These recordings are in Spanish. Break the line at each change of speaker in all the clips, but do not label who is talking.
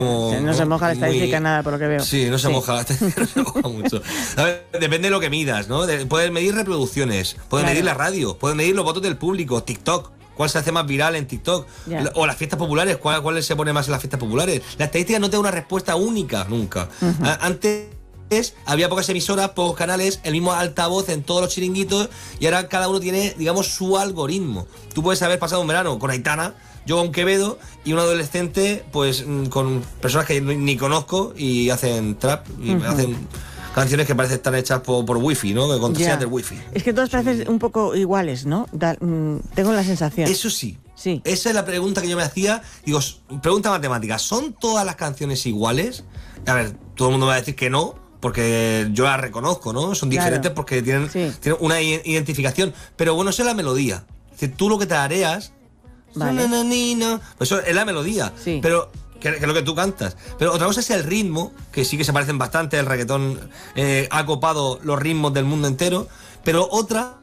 No se moja la estadística nada, por lo que veo.
Sí, no se moja la estadística, no se moja mucho. A ver, depende de lo que midas, ¿no? Puedes medir reproducciones, puedes medir la radio, puedes medir los votos del público, TikTok. ¿Cuál se hace más viral en TikTok? O las fiestas populares, ¿cuál se pone más en las fiestas populares? La estadística no te da una respuesta única, nunca. Antes había pocas emisoras, pocos canales, el mismo altavoz en todos los chiringuitos, y ahora cada uno tiene, digamos, su algoritmo. Tú puedes haber pasado un verano con Aitana, yo con Quevedo, y un adolescente, pues, con personas que ni conozco, y hacen trap, y hacen canciones que parecen estar hechas por wifi, ¿no? Con contraseñas del wifi.
Es que todas parecen un poco iguales, ¿no? Tengo la sensación.
Eso sí. Esa es la pregunta que yo me hacía. Digo, pregunta matemática, ¿son todas las canciones iguales? A ver, todo el mundo me va a decir que no, porque yo las reconozco, ¿no? Son diferentes porque tienen una identificación. Pero bueno, eso es la melodía. Es decir, tú lo que te areas, pues eso es la melodía. Pero que es lo que tú cantas. Pero otra cosa es el ritmo, que sí que se parecen bastante. El reggaetón ha copado los ritmos del mundo entero. Pero otra,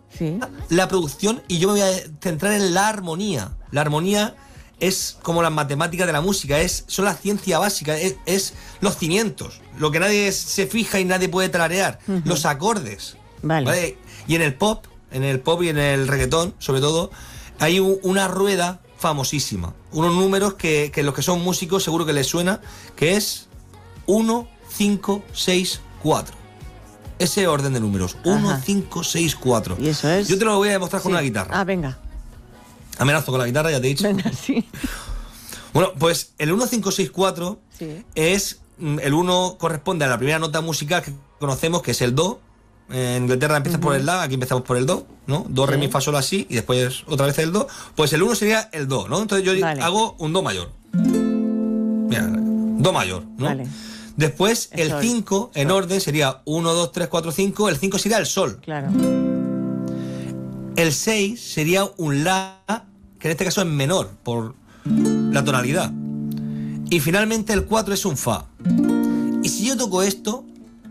la producción, y yo me voy a centrar en la armonía. La armonía es como las matemáticas de la música, son la ciencia básica, es los cimientos, lo que nadie se fija y nadie puede tararear, los acordes. ¿Vale? Y en el pop y en el reggaetón, sobre todo, hay una rueda famosísima, unos números que los que son músicos seguro que les suena, que es 1, 5, 6, 4. Ese orden de números, 1, 5, 6, 4.
¿Y eso es?
Yo te lo voy a demostrar con una guitarra.
Venga.
Amenazo con la guitarra, ya te he dicho.
Venga, sí.
Bueno, pues el 1, 5, 6, 4 es... El 1 corresponde a la primera nota musical que conocemos, que es el Do. En Inglaterra empieza por el La, aquí empezamos por el Do, ¿no? Do, re, mi, fa, sol, la, si, y después otra vez el Do. Pues el 1 sería el Do, ¿no? Entonces yo hago un Do mayor. Mira, Do mayor, ¿no? Vale. Después el 5 en orden sería 1, 2, 3, 4, 5. El 5 sería el Sol.
Claro.
El 6 sería un La, que en este caso es menor, por la tonalidad. Y finalmente el 4 es un Fa. Y si yo toco esto,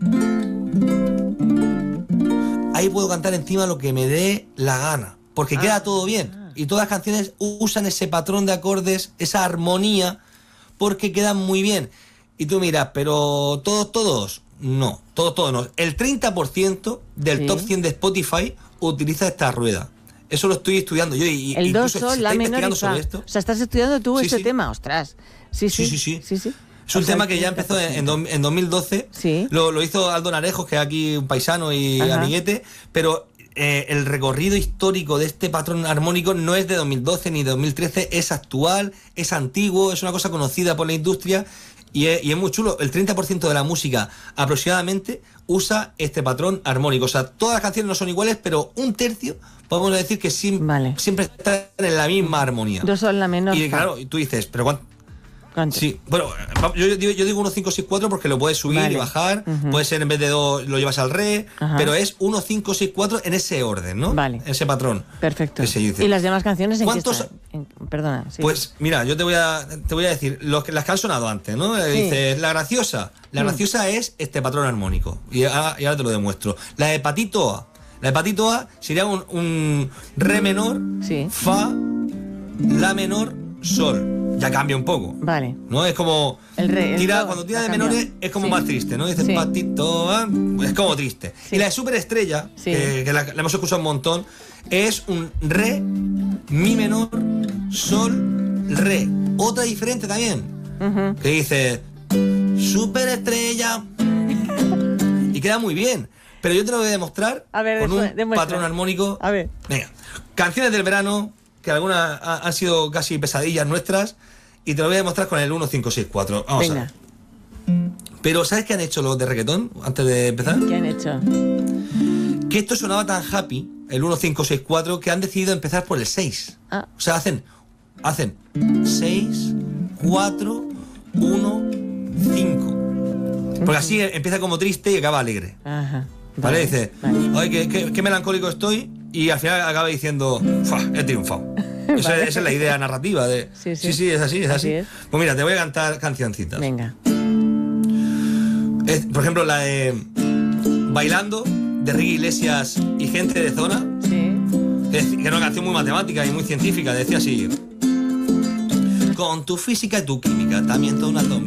ahí puedo cantar encima lo que me dé la gana, porque queda todo bien. Y todas las canciones usan ese patrón de acordes, esa armonía, porque quedan muy bien. Y tú miras, pero todos, no, todos no. El 30% del top 100 de Spotify utiliza esta rueda. Eso lo estoy estudiando yo. Y
el do, sol, la menor y fa. O sea, estás estudiando tú este tema, ostras. Sí.
Es un tema que ya empezó en 2012. Lo hizo Aldo Narejos, que es aquí un paisano y amiguete, pero el recorrido histórico de este patrón armónico no es de 2012 ni de 2013, es actual, es antiguo, es una cosa conocida por la industria. Y es muy chulo. El 30% de la música aproximadamente usa este patrón armónico. O sea, todas las canciones no son iguales, pero un tercio podemos decir que siempre están en la misma armonía.
Do, sol, la menor.
Y claro, tú dices, pero ¿cuánto? Sí, bueno, yo digo 1, 5, 6, 4 porque lo puedes subir y bajar. Puede ser en vez de do lo llevas al re, pero es 1, 5, 6, 4 en ese orden, ¿no? Ese patrón.
Perfecto. ¿Y las demás canciones en
cuántos?
qué están? Perdona.
Pues mira, yo te voy a decir las que han sonado antes, ¿no? Dices, la graciosa. La graciosa es este patrón armónico. Y ahora te lo demuestro. La hepatito A. La hepatito A sería un re menor, fa, la menor, sol. Ya cambia un poco.
Vale.
¿No? Es como. Cuando tira de menores es como más triste, ¿no? Dices patito, es como triste. Y la de superestrella, que la hemos escuchado un montón, es un re, mi menor, sol, re. Otra diferente también. Que dice superestrella. Y queda muy bien. Pero yo te lo voy a demostrar con un patrón armónico.
A ver.
Venga. Canciones del verano, que algunas han sido casi pesadillas nuestras, y te lo voy a demostrar con el 1, 5, 6, 4. Vamos a ver. Pero ¿sabes qué han hecho los de reggaetón antes de empezar?
¿Qué han hecho?
Que esto sonaba tan happy, el 1, 5, 6, 4, que han decidido empezar por el 6. O sea, hacen 6, 4, 1, 5. Porque así empieza como triste y acaba alegre. ¿Vale? Dice, ay, qué melancólico estoy, y al final acaba diciendo, he triunfado. Esa es la idea narrativa de... Sí, es así. Pues mira, te voy a cantar cancioncitas.
Venga.
Por ejemplo, la de Bailando, de Ricky Iglesias y Gente de Zona. Que es una canción muy matemática y muy científica. Decía así: con tu física y tu química, también toda una atómica.